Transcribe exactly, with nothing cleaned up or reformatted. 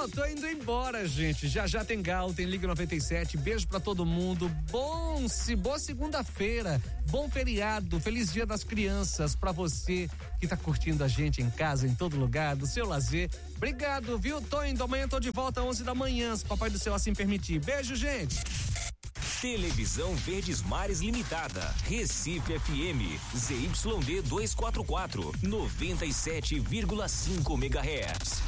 Eu tô indo embora, gente. Já já tem Galo, tem Liga noventa e sete. Beijo pra todo mundo. Bom, se boa segunda-feira. Bom feriado. Feliz Dia das Crianças pra você que tá curtindo a gente em casa, em todo lugar, do seu lazer. Obrigado, viu? Tô indo. Amanhã tô de volta às onze da manhã, se papai do céu assim permitir. Beijo, gente. Televisão Verdes Mares Limitada, Recife F M, Z Y D duzentos e quarenta e quatro, noventa e sete vírgula cinco megahertz.